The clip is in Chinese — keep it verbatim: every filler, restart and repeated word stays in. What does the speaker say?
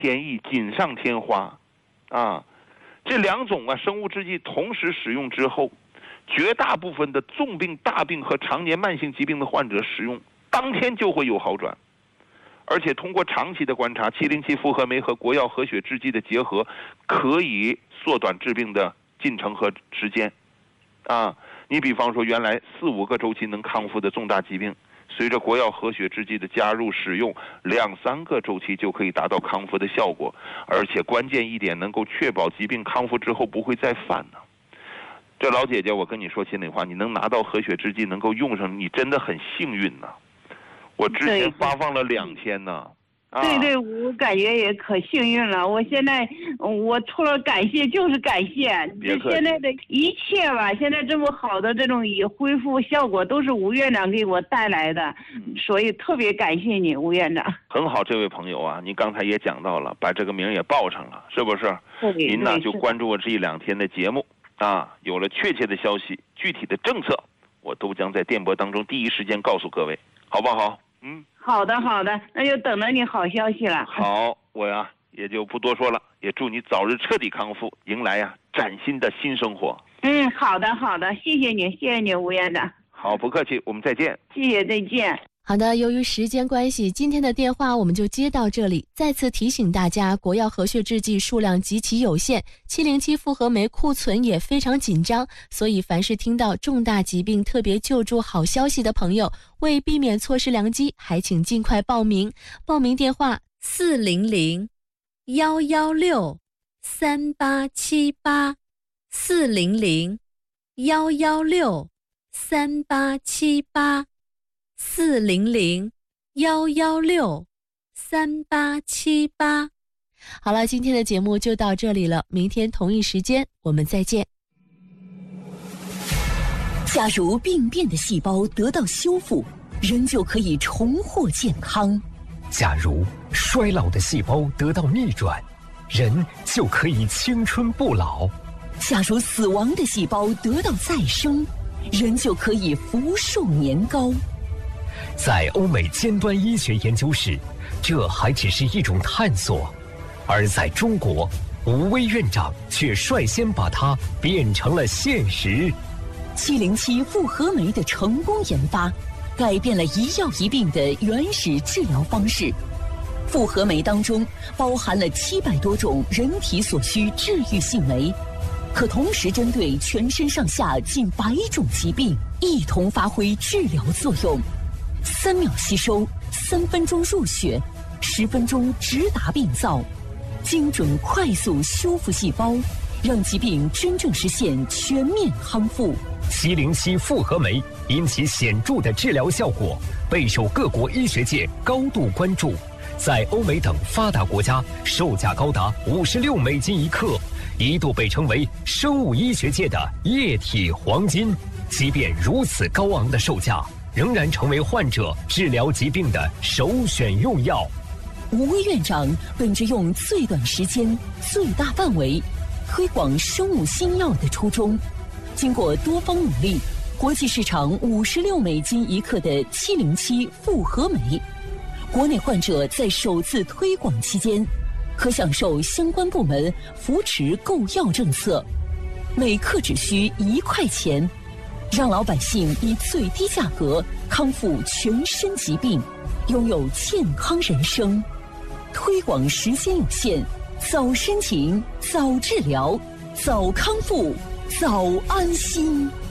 天意，锦上添花，啊，这两种啊生物制剂同时使用之后，绝大部分的重病、大病和常年慢性疾病的患者使用当天就会有好转。而且通过长期的观察，七零七复合酶和国药和血制剂的结合，可以缩短治病的进程和时间。啊，你比方说原来四五个周期能康复的重大疾病，随着国药和血制剂的加入使用，两三个周期就可以达到康复的效果。而且关键一点，能够确保疾病康复之后不会再犯呢。这老姐姐，我跟你说心里话，你能拿到和血制剂能够用上，你真的很幸运呐。我之前发放了两天呢。 啊、对对，我感觉也可幸运了。我现在，我除了感谢就是感谢。这现在的一切吧，现在这么好的这种以恢复效果，都是吴院长给我带来的，所以特别感谢你，吴院长。 很好，这位朋友啊，你刚才也讲到了，把这个名也报上了，是不是？您呢就关注我这一两天的节目啊，有了确切的消息、具体的政策，我都将在电波当中第一时间告诉各位，好不好？嗯。 好的好的，那就等着你好消息了。 好，我呀也就不多说了，也祝你早日彻底康复，迎来呀崭新的新生活。 嗯，好的好的，谢谢你，谢谢你，吴院长。 好，不客气，我们再见。 谢谢，再见。 好的，由于时间关系，今天的电话我们就接到这里。再次提醒大家，国药和血制剂数量极其有限，七零七复合酶库存也非常紧张，所以凡是听到重大疾病特别救助好消息的朋友，为避免错失良机，还请尽快报名。报名电话四零零幺幺六三八七八，四零零幺幺六三八七八。四零零幺幺六三八七八。好了，今天的节目就到这里了，明天同一时间我们再见。 假如病变的细胞得到修复，人就可以重获健康。 假如衰老的细胞得到逆转，人就可以青春不老。 假如死亡的细胞得到再生，人就可以福寿年高。 在欧美尖端医学研究室，这还只是一种探索，而在中国，吴薇院长却率先把它变成了现实。 七零七复合酶的成功研发，改变了一药一病的原始治疗方式。复合酶当中包含了七百多种人体所需治愈性酶，可同时针对全身上下近百种疾病，一同发挥治疗作用。三秒吸收，三分钟入血，十分钟直达病灶，精准快速修复细胞，让疾病真正实现全面康复。 七零七复合酶因其显著的治疗效果，备受各国医学界高度关注，在欧美等发达国家售价高达五十六美金一克，一度被称为生物医学界的液体黄金。即便如此高昂的售价，仍然成为患者治疗疾病的首选用药。 吴薇院长本着用最短时间、最大范围推广生物新药的初衷，经过多方努力，国际市场五十六美金一克的七零七复合酶，国内患者在首次推广期间，可享受相关部门扶持购药政策，每克只需一块钱。让老百姓以最低价格康复全身疾病，拥有健康人生。推广时间有限，早申请，早治疗，早康复，早安心。